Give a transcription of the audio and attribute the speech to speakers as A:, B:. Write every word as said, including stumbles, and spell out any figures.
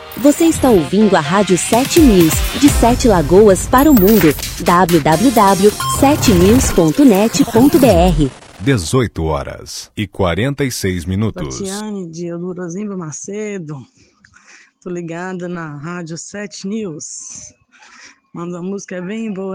A: Você está ouvindo a Rádio sete News, de Sete Lagoas para o mundo. w w w ponto sete news ponto net ponto b r.
B: dezoito horas e quarenta e seis minutos.
C: Tatiane de Eudorosimba Macedo. Tô ligada na Rádio sete News. Manda uma música bem boa.